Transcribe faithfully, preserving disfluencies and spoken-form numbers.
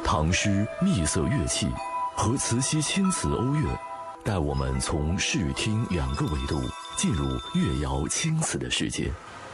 唐诗秘色乐器和慈禧青瓷瓯乐，带我们从视听两个维度进入乐窑青瓷的世界。